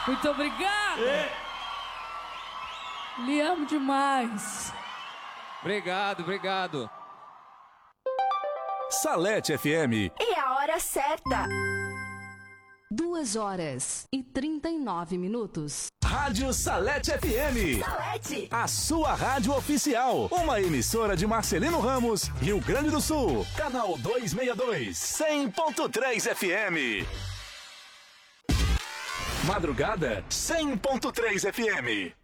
Muito obrigada. Lhe amo demais. Obrigado. Salete FM. E a hora certa. 2h39. Rádio Salete FM. Salete. A sua rádio oficial. Uma emissora de Marcelino Ramos, Rio Grande do Sul. Canal 262. 100.3 FM. Madrugada 100.3 FM.